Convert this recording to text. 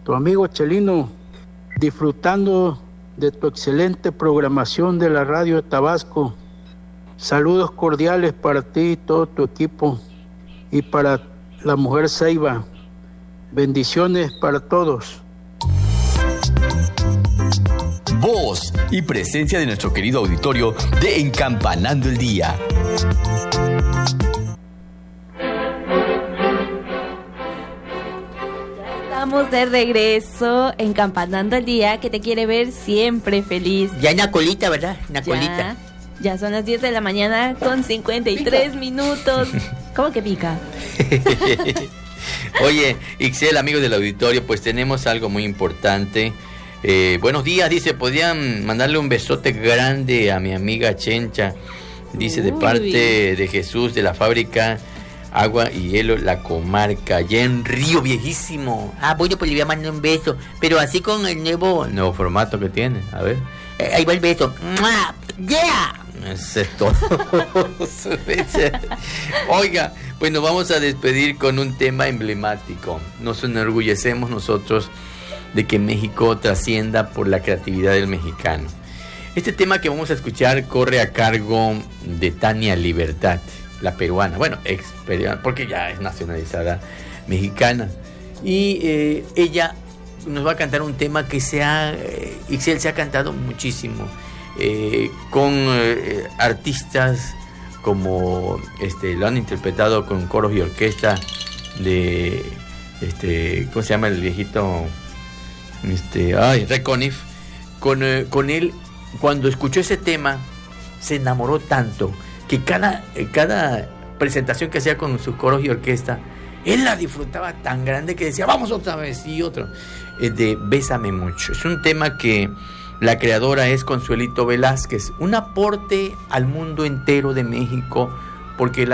tu amigo Chelino, disfrutando de tu excelente programación de la radio de Tabasco. Saludos cordiales para ti y todo tu equipo y para la mujer Ceiba. Bendiciones para todos. Voz y presencia de nuestro querido auditorio de Encampanando el Día. Estamos de regreso en Encampanando el Día, que te quiere ver siempre feliz. Ya en la colita, ¿verdad? En la colita. Ya son las 10 de la mañana con 53 minutos. ¿Cómo que pica? Oye, Ixel, amigos del auditorio, pues tenemos algo muy importante. Buenos días, dice, podrían mandarle un besote grande a mi amiga Chencha. Dice, de parte de Jesús, de la fábrica Agua y Hielo, la comarca, allá en Río Viejísimo. Ah, bueno, pues le voy a mandar un beso, pero así con el nuevo formato que tiene. A ver. Ahí va el beso. ¡Yeah! Eso es todo. Oiga, pues nos vamos a despedir con un tema emblemático. Nos enorgullecemos nosotros de que México trascienda por la creatividad del mexicano. Este tema que vamos a escuchar corre a cargo de Tania Libertad, la peruana, bueno, porque ya es nacionalizada mexicana. Y ella nos va a cantar un tema que Ixel se ha cantado muchísimo, con artistas como lo han interpretado con coros y orquesta de ¿cómo se llama el viejito? Reconif. Con él, cuando escuchó ese tema, se enamoró tanto que cada presentación que hacía con sus coros y orquesta, él la disfrutaba tan grande que decía, vamos otra vez, y otro. De Bésame Mucho. Es un tema que la creadora es Consuelito Velázquez, un aporte al mundo entero de México, porque